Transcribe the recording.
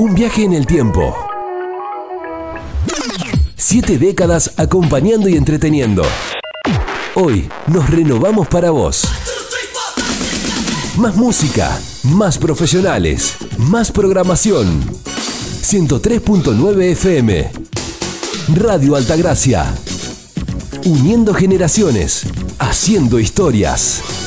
Un viaje en el tiempo. 7 décadas acompañando y entreteniendo. Hoy nos renovamos para vos. Más música, más profesionales, más programación. 103.9 FM. Radio Altagracia. Uniendo generaciones, haciendo historias.